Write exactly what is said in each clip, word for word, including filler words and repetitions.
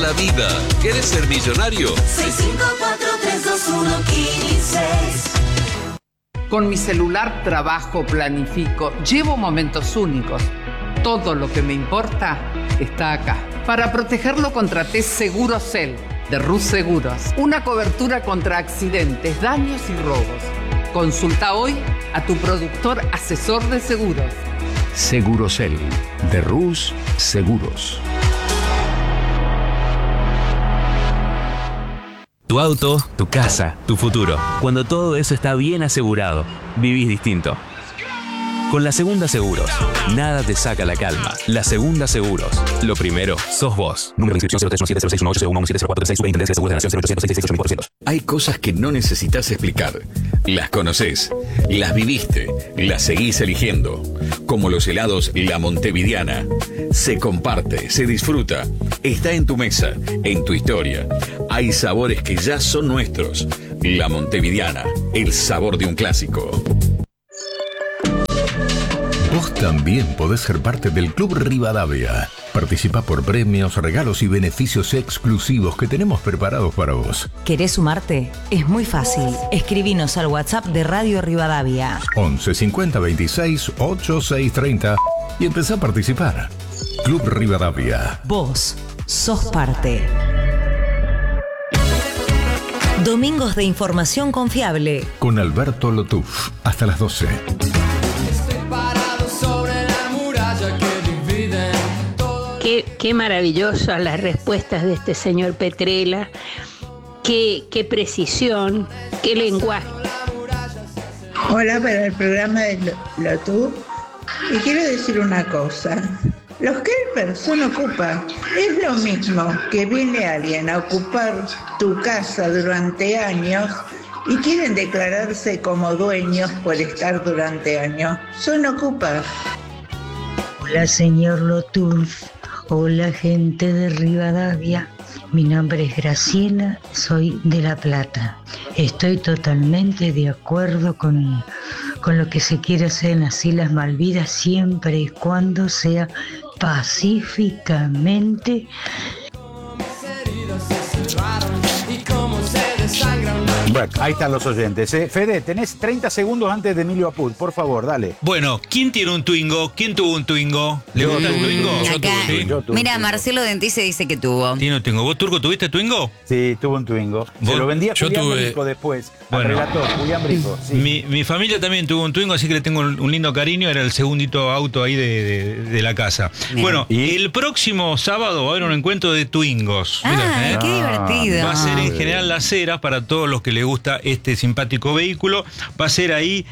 La vida. ¿Quieres ser millonario? seis cinco cuatro tres dos uno uno cinco. Con mi celular trabajo, planifico, llevo momentos únicos. Todo lo que me importa está acá. Para protegerlo contraté Segurocel de Rus Seguros. Una cobertura contra accidentes, daños y robos. Consulta hoy a tu productor asesor de seguros. Segurocel de Rus Seguros. Tu auto, tu casa, tu futuro. Cuando todo eso está bien asegurado, vivís distinto. Con La Segunda Seguros, nada te saca la calma. La Segunda Seguros. Lo primero, sos vos. Número de inscripción cero tres uno siete cero seis uno ocho cero uno uno siete cero cuatro tres seis. Superintendencia de Seguros de la Nación cero ochocientos seis seis seis ocho mil cuatrocientos. Hay cosas que no necesitas explicar. Las conoces, las viviste, las seguís eligiendo. Como los helados La Montevidiana. Se comparte, se disfruta. Está en tu mesa, en tu historia. Hay sabores que ya son nuestros. La Montevidiana, el sabor de un clásico. Vos también podés ser parte del Club Rivadavia. Participa por premios, regalos y beneficios exclusivos que tenemos preparados para vos. ¿Querés sumarte? Es muy fácil. Escribinos al WhatsApp de Radio Rivadavia. once cincuenta veintiséis ochenta y seis treinta y empezá a participar. Club Rivadavia. Vos sos parte. Domingos de información confiable. Con Alberto Lotuf. Hasta las doce. Qué, qué maravillosas las respuestas de este señor Petrella, qué, qué precisión, qué lenguaje. Hola, para el programa de Lotuf, y quiero decir una cosa. Los Kelpers son ocupa. Es lo mismo que viene alguien a ocupar tu casa durante años y quieren declararse como dueños por estar durante años. Son ocupas. Hola, señor Lotuf. Hola, gente de Rivadavia. Mi nombre es Graciela, soy de La Plata. Estoy totalmente de acuerdo con, con lo que se quiere hacer en las Islas Malvinas, siempre y cuando sea pacíficamente. Bueno, ahí están los oyentes. ¿eh? Fede, tenés treinta segundos antes de Emilio Apud, por favor, dale. Bueno, ¿quién tiene un Twingo? ¿Quién tuvo un Twingo? ¿Le gusta el Twingo? Acá, Yo tuve, ¿sí? Yo tuve, mira, Marcelo Dentice dice que tuvo. Tiene un Twingo. ¿Vos, Turco, tuviste Twingo? Sí, tuve un Twingo. Se lo vendía a Julián tuve... Brico después. Bueno, al relator, Julián Brico. Sí. Mi, mi familia también tuvo un Twingo, así que le tengo un, un lindo cariño. Era el segundito auto ahí de, de, de la casa. Bien. Bueno, ¿y? El próximo sábado va a haber un encuentro de Twingos. Ah, Mirá, ¿eh? Qué divertido. Va a ser en General Las Heras para todos los que les gusta este simpático vehículo. Va a ser ahí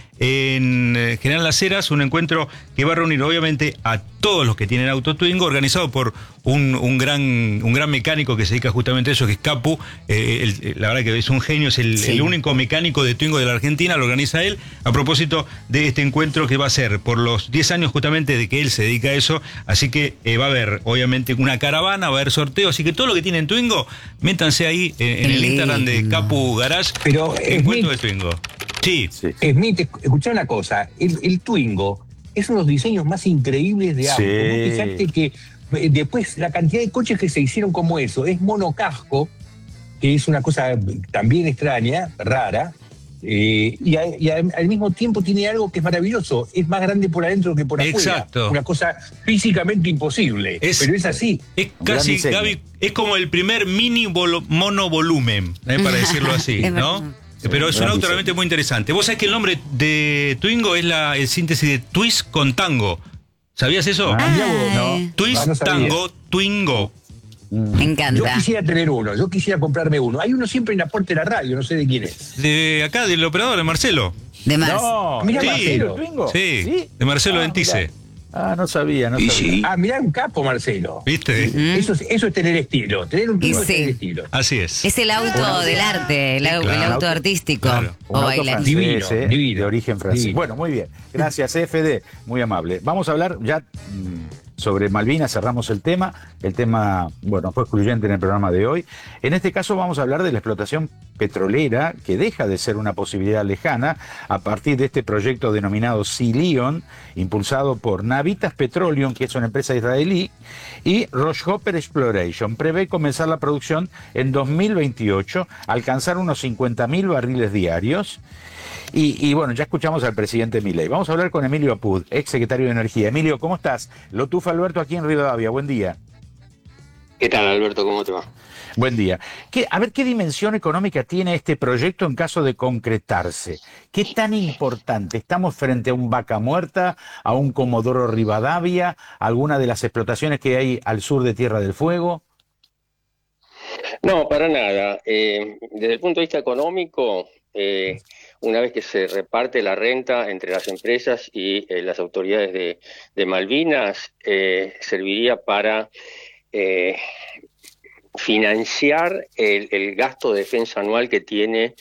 en General Las Heras un encuentro que va a reunir obviamente a todos los que tienen auto Twingo, organizado por un, un gran un gran mecánico que se dedica justamente a eso, que es Capu. Eh, el, la verdad que es un genio, es el, sí. el único mecánico de Twingo de la Argentina, lo organiza él, a propósito de este encuentro que va a ser por los diez años justamente de que él se dedica a eso. Así que eh, va a haber obviamente una caravana, va a haber sorteos, así que todo lo que tienen Twingo, métanse ahí eh, en el Instagram de Capu Garage. Pero encuentro Smith, de Twingo. Sí. sí. Smith, escuchá una cosa, el, el Twingo es uno de los diseños más increíbles de auto. Sí. Fíjate que después la cantidad de coches que se hicieron como eso, es monocasco, que es una cosa también extraña, rara, eh, y, a, y a, al mismo tiempo tiene algo que es maravilloso, es más grande por adentro que por afuera. Exacto. Una cosa físicamente imposible, es, pero es así. Es casi, Gaby, es como el primer mini volo, monovolumen, eh, para decirlo así, ¿no? Sí, pero es un auto realmente muy interesante. Vos sabés que el nombre de Twingo es la el síntesis de twist con tango. ¿Sabías eso? Ah, no. Twist, no tango, Twingo. Me encanta. Yo quisiera tener uno, yo quisiera comprarme uno. Hay uno siempre en la puerta de la radio, no sé de quién es. De acá, del operador, de Marcelo. De Marcelo. No, mirá, sí, Marcelo. Twingo. Sí, sí, de Marcelo ah, Dentice. Ah, no sabía, no sabía. Sí. Ah, mirá, un capo, Marcelo. ¿Viste? ¿Mm? Eso, es, eso es tener estilo. Tener un Twingo es sí. tener estilo. Así es. Es el auto bueno, del arte, el, claro. el auto artístico. Claro. O bailarín. Divino, eh, divino. De origen francés. Divino. Bueno, muy bien. Gracias, F D. Muy amable. Vamos a hablar ya mmm, sobre Malvinas. Cerramos el tema. El tema, bueno, fue excluyente en el programa de hoy. En este caso vamos a hablar de la explotación petrolera que deja de ser una posibilidad lejana a partir de este proyecto denominado Sea Leon, impulsado por Navitas Petroleum, que es una empresa israelí, y Rosshopper Exploration. Prevé comenzar la producción en dos mil veintiocho, alcanzar unos cincuenta mil barriles diarios. Y, y bueno, ya escuchamos al presidente Milei. Vamos a hablar con Emilio Apud, ex secretario de Energía. Emilio, ¿cómo estás? Lotuf Alberto aquí en Rivadavia. Buen día. ¿Qué tal, Alberto? ¿Cómo te va? Buen día. ¿Qué, a ver, ¿qué dimensión económica tiene este proyecto en caso de concretarse? ¿Qué tan importante? ¿Estamos frente a un Vaca Muerta, a un Comodoro Rivadavia, a alguna de las explotaciones que hay al sur de Tierra del Fuego? No, para nada. Eh, desde el punto de vista económico, eh, una vez que se reparte la renta entre las empresas y eh, las autoridades de, de Malvinas, eh, serviría para eh, financiar el, el gasto de defensa anual que tiene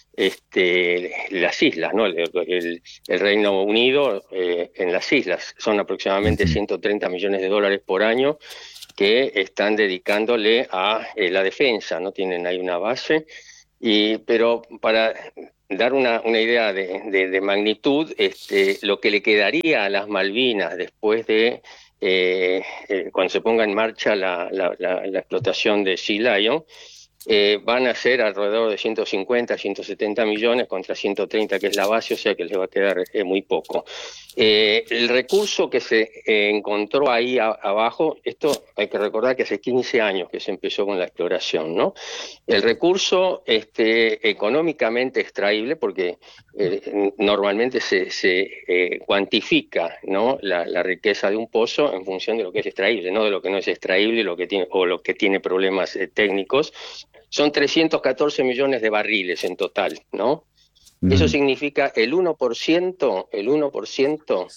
este, las islas, ¿no? El, el, el Reino Unido eh, en las islas. Son aproximadamente ciento treinta millones de dólares por año que están dedicándole a eh, la defensa, ¿no? Tienen ahí una base. Y, pero para dar una, una idea de, de, de magnitud, este, lo que le quedaría a las Malvinas después de eh, eh, cuando se ponga en marcha la, la, la, la explotación de Sea Lion, eh, van a ser alrededor de ciento cincuenta, ciento setenta millones contra ciento treinta que es la base, o sea que les va a quedar eh, muy poco. Eh, el recurso que se eh, encontró ahí a, abajo, esto hay que recordar que hace quince años que se empezó con la exploración, ¿no? El recurso este, económicamente extraíble, porque eh, normalmente se, se eh, cuantifica, ¿no? la, la riqueza de un pozo en función de lo que es extraíble, no de lo que no es extraíble lo que tiene, o lo que tiene problemas eh, técnicos. Son trescientos catorce millones de barriles en total, ¿no? Mm. Eso significa el uno por ciento, el uno por ciento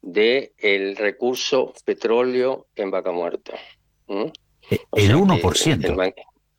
del recurso petróleo en Vaca Muerta. ¿Mm? El uno por ciento. En, en,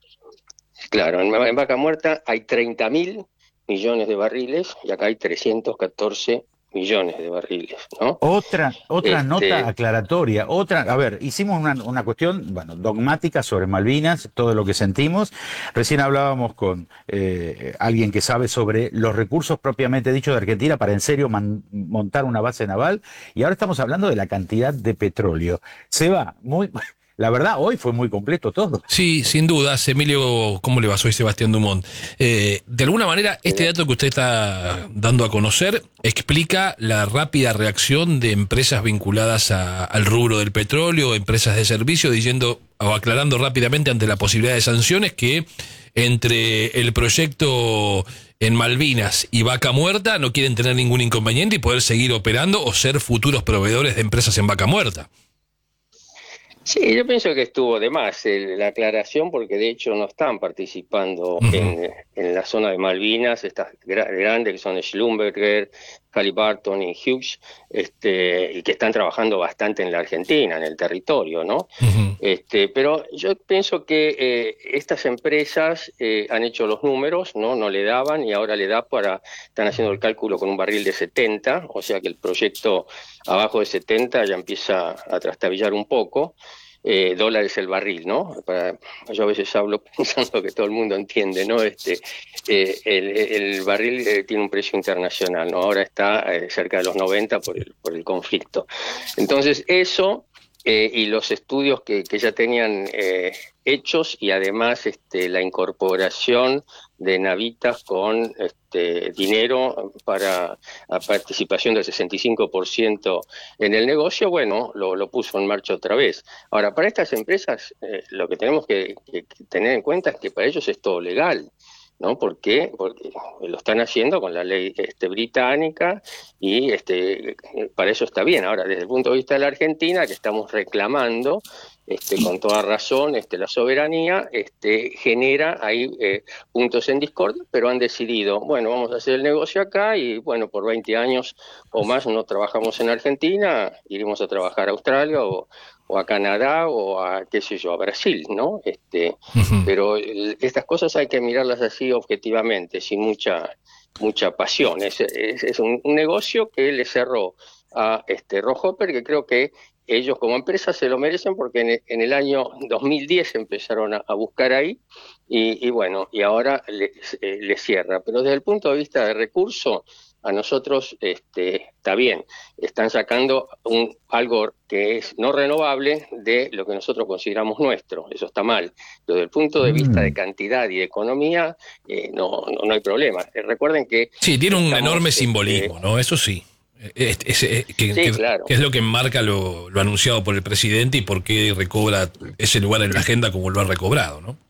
claro, en, en Vaca Muerta hay treinta mil millones de barriles y acá hay trescientos catorce millones de barriles, ¿no? Otra, otra este... nota aclaratoria, otra, a ver, hicimos una, una cuestión, bueno, dogmática sobre Malvinas, todo lo que sentimos. Recién hablábamos con eh, alguien que sabe sobre los recursos propiamente dichos de Argentina para en serio man, montar una base naval, y ahora estamos hablando de la cantidad de petróleo. Se va muy... La verdad, hoy fue muy completo todo. Sí, sin dudas. Emilio, ¿cómo le va? Soy Sebastián Dumont. Eh, de alguna manera, este dato que usted está dando a conocer explica la rápida reacción de empresas vinculadas a, al rubro del petróleo, empresas de servicio, diciendo o aclarando rápidamente ante la posibilidad de sanciones que entre el proyecto en Malvinas y Vaca Muerta no quieren tener ningún inconveniente y poder seguir operando o ser futuros proveedores de empresas en Vaca Muerta. Sí, yo pienso que estuvo de más el, la aclaración, porque de hecho no están participando uh-huh. en, en la zona de Malvinas, estas gra- grandes que son Schlumberger, Halliburton y Hughes, este, y que están trabajando bastante en la Argentina, en el territorio, ¿no? Uh-huh. Este, pero yo pienso que eh, estas empresas eh, han hecho los números, ¿no? No le daban y ahora le da para, están haciendo el cálculo con un barril de setenta, o sea que el proyecto abajo de setenta ya empieza a trastabillar un poco. Eh, dólares el barril, ¿no? Para, yo a veces hablo pensando que todo el mundo entiende, ¿no? Este, eh, el, el barril eh, tiene un precio internacional, ¿no? Ahora está eh, cerca de los noventa por el, por el conflicto. Entonces, eso eh, y los estudios que, que ya tenían eh, hechos y además este, la incorporación de Navitas con este, dinero para la participación del sesenta y cinco por ciento en el negocio, bueno, lo, lo puso en marcha otra vez. Ahora, para estas empresas, eh, lo que tenemos que, que, que tener en cuenta es que para ellos es todo legal, ¿no? ¿Por qué? Porque lo están haciendo con la ley este, británica y este, para eso está bien. Ahora, desde el punto de vista de la Argentina, que estamos reclamando Este, con toda razón, este, la soberanía este, genera ahí eh, puntos en discordia, pero han decidido, bueno, vamos a hacer el negocio acá y, bueno, por veinte años o más no trabajamos en Argentina, iremos a trabajar a Australia o, o a Canadá o a, qué sé yo, a Brasil, ¿no? Este, uh-huh. Pero el, estas cosas hay que mirarlas así objetivamente, sin mucha, mucha pasión. Es, es, es un, un negocio que le cerró a este Rosshopper, que creo que ellos como empresa se lo merecen porque en el, en el año dos mil diez empezaron a, a buscar ahí y, y bueno, y ahora les eh, le cierra. Pero desde el punto de vista de recurso, a nosotros este, está bien, están sacando un, algo que es no renovable de lo que nosotros consideramos nuestro, eso está mal. Pero desde el punto de vista de cantidad y de economía, eh, no, no, no hay problema. Eh, recuerden que... Sí, tiene un estamos, enorme este, simbolismo, ¿no? Eso sí. Es, es, es, que, sí, que, claro. que es lo que enmarca lo, lo anunciado por el presidente y por qué recobra ese lugar en la agenda como lo ha recobrado, ¿no?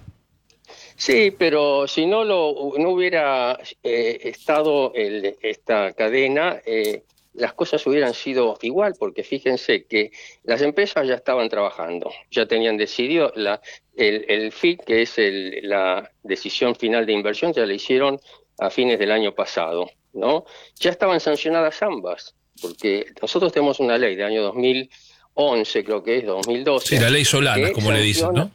Sí, pero si no lo no hubiera eh, estado el, esta cadena, eh, las cosas hubieran sido igual, porque fíjense que las empresas ya estaban trabajando, ya tenían decidido la, el, el F I C, que es el, la decisión final de inversión, ya la hicieron a fines del año pasado, ¿no? Ya estaban sancionadas ambas, porque nosotros tenemos una ley del año dos mil once, creo que es, dos mil doce. Sí, la ley Solana, como le dicen, ¿no?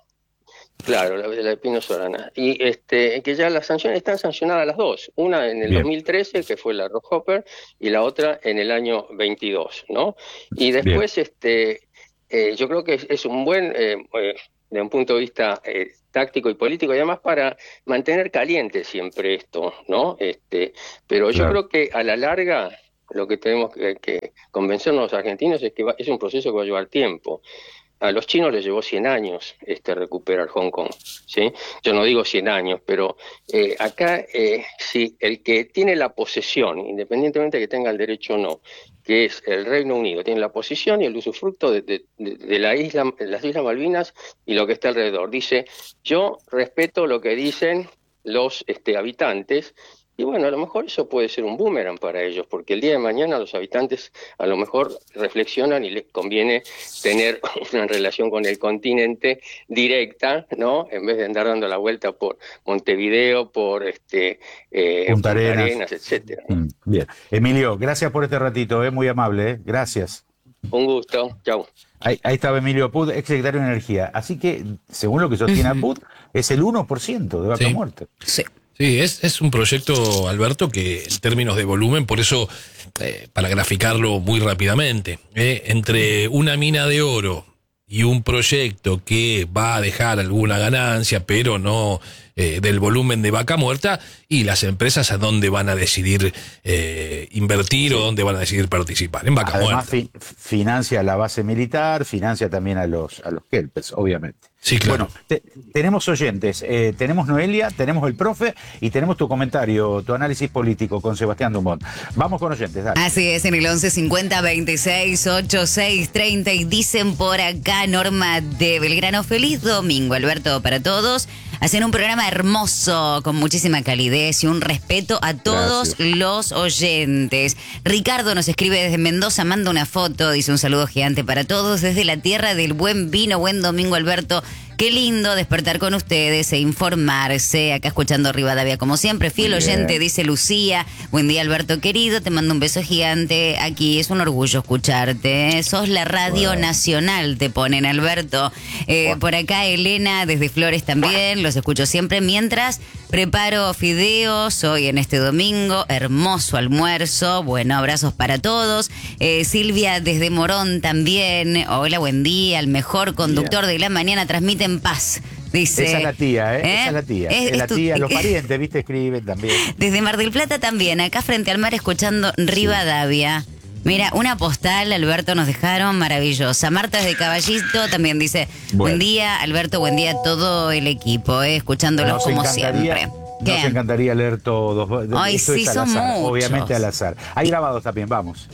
Claro, la, la de Pino Solana. Y este, que ya las sanciones están sancionadas las dos. Una en el Bien. dos mil trece, que fue la Rockhopper, y la otra en el año veintidós, ¿no? Y después, este, eh, yo creo que es, es un buen, eh, eh, de un punto de vista eh, táctico y político, y además para mantener caliente siempre esto, ¿no? Este, pero yo Claro. creo que a la larga lo que tenemos que, que convencernos los argentinos es que va, es un proceso que va a llevar tiempo. A los chinos les llevó cien años este, recuperar Hong Kong, ¿sí? Yo no digo cien años, pero eh, acá eh, sí, el que tiene la posesión, independientemente de que tenga el derecho o no, que es el Reino Unido, tiene la posesión y el usufructo de, de, de, de la isla, de las Islas Malvinas y lo que está alrededor. Dice, yo respeto lo que dicen los este, habitantes. Y bueno, a lo mejor eso puede ser un boomerang para ellos, porque el día de mañana los habitantes a lo mejor reflexionan y les conviene tener una relación con el continente directa, ¿no? En vez de andar dando la vuelta por Montevideo, por este eh, Punta Arenas. Arenas, etcétera. Mm, Bien. Emilio, gracias por este ratito, es muy amable, ¿eh? Gracias. Un gusto, chau. Ahí, ahí estaba Emilio Apud, ex secretario de Energía. Así que, según lo que sostiene Apud, es el uno por ciento de vaca Sí. muerta. Sí. Sí, es, es un proyecto, Alberto, que en términos de volumen, por eso, eh, para graficarlo muy rápidamente, eh, entre una mina de oro y un proyecto que va a dejar alguna ganancia, pero no eh, del volumen de vaca muerta, y las empresas a dónde van a decidir eh, invertir sí. o dónde van a decidir participar, en vaca Además, muerta. Fi financia la base militar, financia también a los, a los kelpers, obviamente. Sí, claro. Bueno, te, tenemos oyentes, eh, tenemos Noelia, tenemos el profe y tenemos tu comentario, tu análisis político con Sebastián Dumont. Vamos con oyentes, dale. Así es, en el once cincuenta veintiséis ochenta y seis treinta y dicen por acá, Norma de Belgrano, feliz domingo, Alberto, para todos. Hacen un programa hermoso, con muchísima calidez y un respeto a todos Gracias. Los oyentes. Ricardo nos escribe desde Mendoza, manda una foto, dice un saludo gigante para todos, desde la tierra del buen vino. Buen domingo, Alberto. Qué lindo despertar con ustedes e informarse. Acá escuchando Rivadavia, como siempre. Fiel Bien. Oyente, dice Lucía. Buen día, Alberto querido. Te mando un beso gigante. Aquí es un orgullo escucharte. Sos la radio wow. nacional, te ponen, Alberto. Eh, wow. Por acá, Elena, desde Flores también. Los escucho siempre mientras preparo fideos hoy en este domingo. Hermoso almuerzo. Bueno, abrazos para todos. Eh, Silvia, desde Morón también. Hola, buen día. El mejor conductor Bien. De la mañana transmite en paz, dice. Esa es la tía, ¿eh? ¿eh? Esa es la tía. Es, es la tu... tía, los parientes, ¿viste? Escriben también. Desde Mar del Plata también, acá frente al mar escuchando Rivadavia. Sí. Mira, una postal, Alberto, nos dejaron maravillosa. Marta desde Caballito también dice, bueno. Buen día, Alberto, buen día a todo el equipo, ¿eh? Escuchándolos como siempre. ¿Qué? Nos encantaría leer todos. Ay, Esto sí, es al son azar, muchos. Obviamente al azar. Hay grabados también, vamos.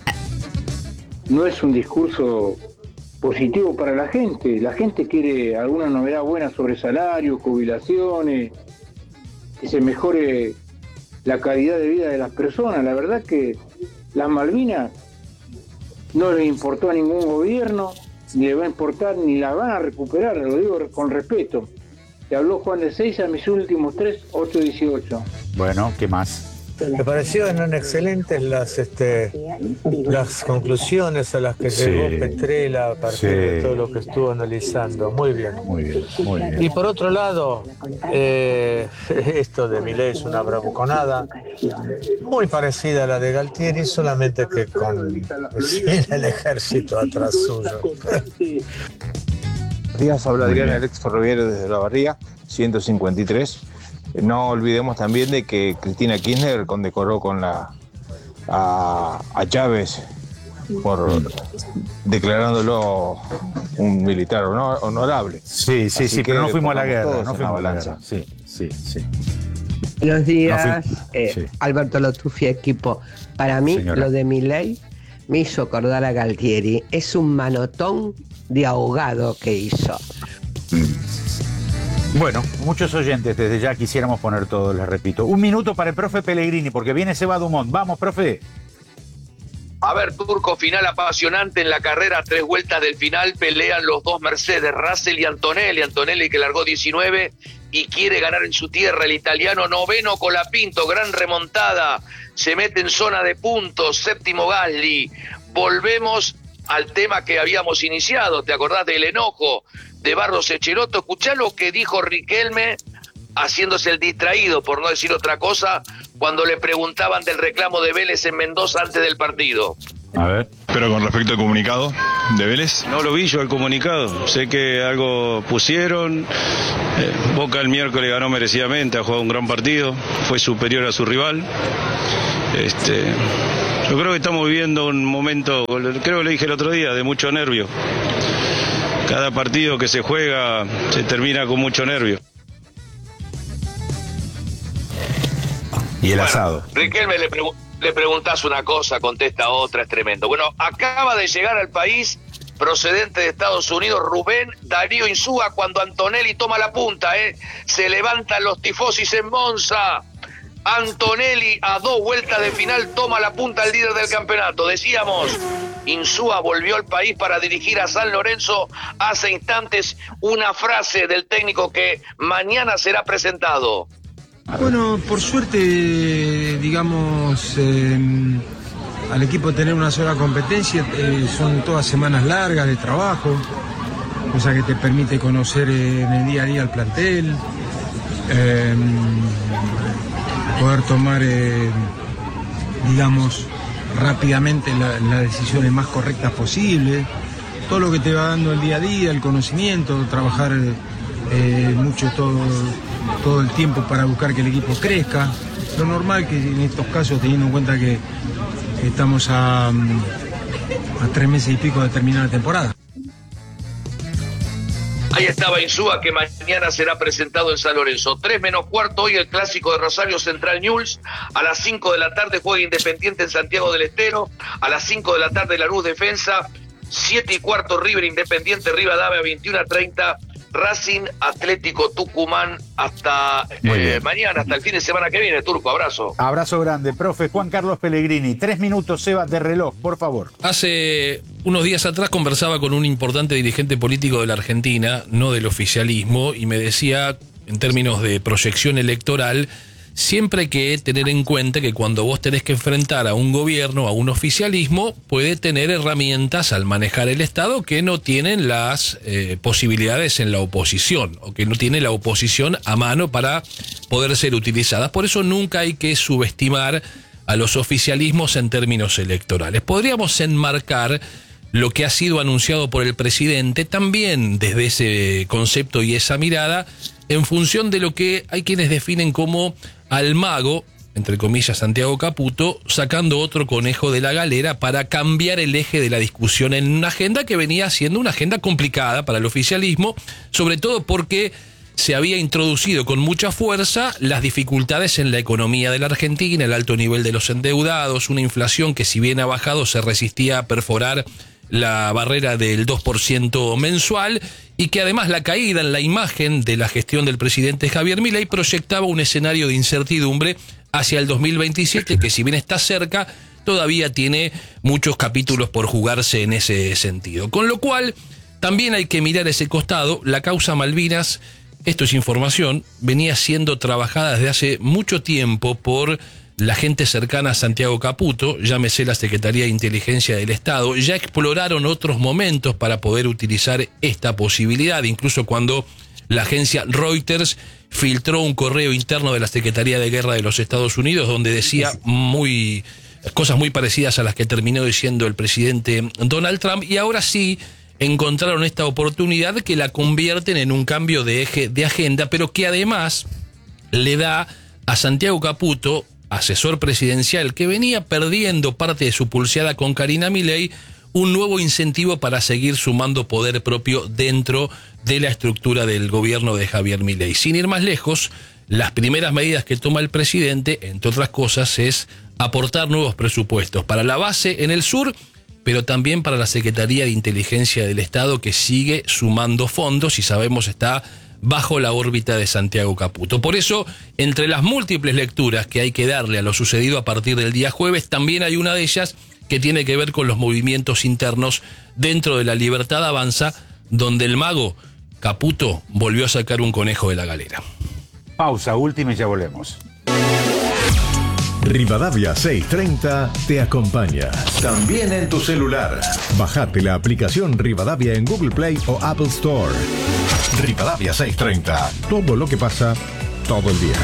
No es un discurso positivo para la gente. La gente quiere alguna novedad buena sobre salarios, jubilaciones, que se mejore la calidad de vida de las personas. La verdad que las Malvinas no les importó a ningún gobierno, ni le va a importar, ni la van a recuperar, lo digo con respeto. Te habló Juan de Seiza, mis últimos tres, ocho dieciocho. Bueno, ¿qué más? Me parecieron excelentes las este, las conclusiones a las que Sí. llegó Petrella a partir Sí. de todo lo que estuvo analizando. Muy bien. Muy bien, muy bien. Y por otro lado, eh, esto de Milei es una bravuconada muy parecida a la de Galtieri, solamente que con sin el ejército atrás suyo. Buenos días, habla Muy Adrián, bien. el ex ferroviario desde La Barría, ciento cincuenta y tres. No olvidemos también de que Cristina Kirchner condecoró con la a, a Chávez por declarándolo un militar honor- honorable. Sí, sí, Así sí, que pero no fuimos a la pongamos guerra, todos no en fuimos a la balanza. guerra. Sí, sí, sí. Buenos días, No fui- eh, sí. Alberto Lotufi, equipo. Para mí, Señora. lo de Milei me hizo acordar a Galtieri. Es un manotón de ahogado que hizo. Bueno, muchos oyentes, desde ya quisiéramos poner todo, les repito. Un minuto para el profe Pellegrini, porque viene Seba Dumont. Vamos, profe. A ver, Turco, final apasionante en la carrera, tres vueltas del final, pelean los dos Mercedes, Russell y Antonelli, Antonelli que largó diecinueve y quiere ganar en su tierra, el italiano noveno Colapinto, gran remontada, se mete en zona de puntos, séptimo Gasly, volvemos al tema que habíamos iniciado, ¿te acordás del enojo de Barros Echelotto? Escuchá lo que dijo Riquelme, haciéndose el distraído, por no decir otra cosa, cuando le preguntaban del reclamo de Vélez en Mendoza antes del partido. A ver. Pero con respecto al comunicado de Vélez. No lo vi yo el comunicado. Sé que algo pusieron. Eh, Boca el miércoles ganó merecidamente, ha jugado un gran partido. Fue superior a su rival. Este, yo creo que estamos viviendo un momento, creo que lo dije el otro día, de mucho nervio. Cada partido que se juega se termina con mucho nervio. Y el asado. Riquelme le, pregu- le preguntás una cosa, contesta otra, es tremendo. Bueno, acaba de llegar al país, procedente de Estados Unidos, Rubén Darío Insúa, cuando Antonelli toma la punta, ¿eh? Se levantan los tifosis en Monza. Antonelli a dos vueltas de final toma la punta al líder del campeonato. Decíamos, Insúa volvió al país para dirigir a San Lorenzo. Hace instantes una frase del técnico que mañana será presentado. Bueno, por suerte, digamos, eh, al equipo tener una sola competencia, eh, son todas semanas largas de trabajo, cosa que te permite conocer eh, en el día a día el plantel, eh, poder tomar, eh, digamos, rápidamente la- las decisiones más correctas posibles, todo lo que te va dando el día a día, el conocimiento, trabajar eh, mucho todo, todo el tiempo para buscar que el equipo crezca. Lo normal que en estos casos, teniendo en cuenta que, que estamos a, mm, a tres meses y pico de terminar la temporada. Ahí estaba Insúa, que mañana será presentado en San Lorenzo. Tres menos cuarto hoy el clásico de Rosario Central Newell's. A las cinco de la tarde juega Independiente en Santiago del Estero. A las cinco de la tarde Lanús Defensa. Siete y cuarto River Independiente Rivadavia, veintiuno a treinta. Racing Atlético Tucumán. Hasta Muy eh, bien. mañana, hasta el fin de semana que viene, Turco. Abrazo. Abrazo grande, profe Juan Carlos Pellegrini. Tres minutos, Seba, de reloj, por favor. Hace unos días atrás conversaba con un importante dirigente político de la Argentina, no del oficialismo, y me decía, en términos de proyección electoral, siempre hay que tener en cuenta que cuando vos tenés que enfrentar a un gobierno, a un oficialismo, puede tener herramientas al manejar el Estado que no tienen las eh, posibilidades en la oposición, o que no tiene la oposición a mano para poder ser utilizadas. Por eso nunca hay que subestimar a los oficialismos en términos electorales. Podríamos enmarcar lo que ha sido anunciado por el presidente también desde ese concepto y esa mirada, en función de lo que hay quienes definen como al mago, entre comillas Santiago Caputo, sacando otro conejo de la galera para cambiar el eje de la discusión en una agenda que venía siendo una agenda complicada para el oficialismo, sobre todo porque se había introducido con mucha fuerza las dificultades en la economía de la Argentina, el alto nivel de los endeudados, una inflación que si bien ha bajado se resistía a perforar la barrera del dos por ciento mensual, y que además la caída en la imagen de la gestión del presidente Javier Milei proyectaba un escenario de incertidumbre hacia el dos mil veintisiete, que si bien está cerca, todavía tiene muchos capítulos por jugarse en ese sentido. Con lo cual, también hay que mirar ese costado. La causa Malvinas, esto es información, venía siendo trabajada desde hace mucho tiempo por la gente cercana a Santiago Caputo, llámese la Secretaría de Inteligencia del Estado, ya exploraron otros momentos para poder utilizar esta posibilidad, incluso cuando la agencia Reuters filtró un correo interno de la Secretaría de Guerra de los Estados Unidos donde decía muy cosas muy parecidas a las que terminó diciendo el presidente Donald Trump, y ahora sí encontraron esta oportunidad que la convierten en un cambio de eje de agenda, pero que además le da a Santiago Caputo, asesor presidencial, que venía perdiendo parte de su pulseada con Karina Milei, un nuevo incentivo para seguir sumando poder propio dentro de la estructura del gobierno de Javier Milei. Sin ir más lejos, las primeras medidas que toma el presidente, entre otras cosas, es aportar nuevos presupuestos para la base en el sur, pero también para la Secretaría de Inteligencia del Estado, que sigue sumando fondos y sabemos está bajo la órbita de Santiago Caputo. Por eso, entre las múltiples lecturas que hay que darle a lo sucedido a partir del día jueves, también hay una de ellas que tiene que ver con los movimientos internos dentro de la Libertad Avanza, donde el mago Caputo volvió a sacar un conejo de la galera. Pausa última y ya volvemos. Rivadavia seiscientos treinta te acompaña. También en tu celular. Bajate la aplicación Rivadavia en Google Play o Apple Store. Rivadavia seiscientos treinta. Todo lo que pasa, todo el día.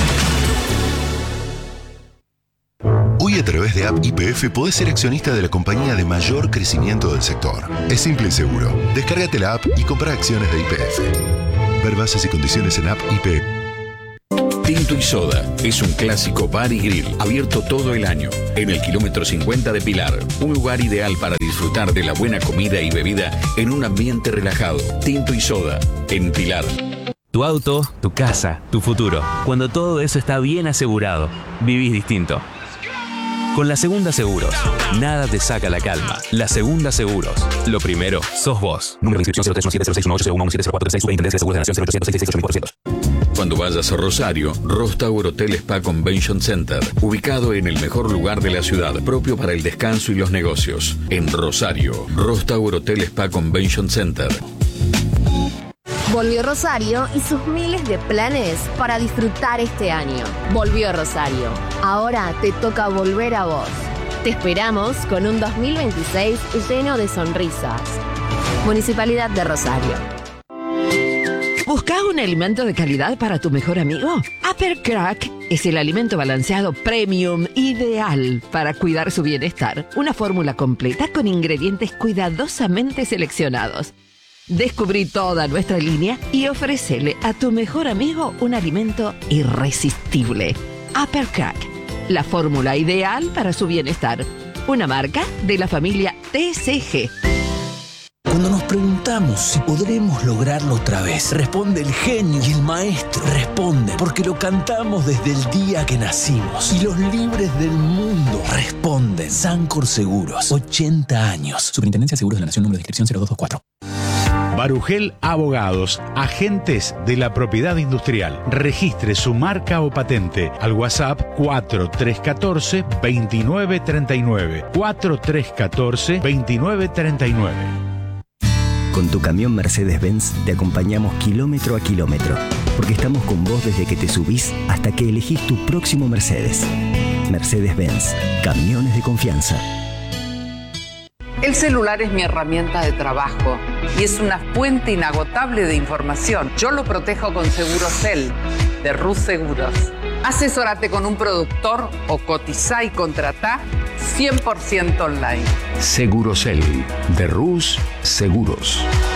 Hoy a través de App Y P F podés ser accionista de la compañía de mayor crecimiento del sector. Es simple y seguro. Descárgate la app y compra acciones de Y P F. Ver bases y condiciones en App Y P F. Tinto y Soda es un clásico bar y grill abierto todo el año en el kilómetro cincuenta de Pilar, un lugar ideal para disfrutar de la buena comida y bebida en un ambiente relajado. Tinto y Soda en Pilar. Tu auto, tu casa, tu futuro. Cuando todo eso está bien asegurado, vivís distinto. Con La Segunda Seguros, nada te saca la calma. La Segunda Seguros, lo primero sos vos. Número de inscripción cero tres uno siete cero seis uno ocho cero uno uno siete cero cuatro tres seis. Superintendencia de Seguros de la Nación cero ochocientos seiscientos sesenta y ocho mil cuatrocientos. Cuando vayas a Rosario, Ross Tower Hotel Spa Convention Center, ubicado en el mejor lugar de la ciudad, propio para el descanso y los negocios. En Rosario, Ross Tower Hotel Spa Convention Center. Volvió Rosario y sus miles de planes para disfrutar este año. Volvió Rosario. Ahora te toca volver a vos. Te esperamos con un dos mil veintiséis lleno de sonrisas. Municipalidad de Rosario. ¿Buscas un alimento de calidad para tu mejor amigo? Upper Crack es el alimento balanceado premium ideal para cuidar su bienestar. Una fórmula completa con ingredientes cuidadosamente seleccionados. Descubrí toda nuestra línea y ofrécele a tu mejor amigo un alimento irresistible. Upper Crack, la fórmula ideal para su bienestar. Una marca de la familia T C G. Cuando nos preguntamos si podremos lograrlo otra vez, responde el genio y el maestro. Responde porque lo cantamos desde el día que nacimos. Y los libres del mundo responden. Sancor Seguros, ochenta años. Superintendencia de Seguros de la Nación, número de inscripción cero dos dos cuatro. Barugel Abogados, agentes de la propiedad industrial. Registre su marca o patente al WhatsApp cuatro tres uno cuatro, dos nueve tres nueve. cuatro tres uno cuatro, dos nueve tres nueve. Con tu camión Mercedes-Benz te acompañamos kilómetro a kilómetro, porque estamos con vos desde que te subís hasta que elegís tu próximo Mercedes. Mercedes-Benz, camiones de confianza. El celular es mi herramienta de trabajo y es una fuente inagotable de información. Yo lo protejo con Segurosel, de Rus Seguros. Asesórate con un productor o cotizá y contratá cien por ciento online. Segurosel, de Rus Seguros.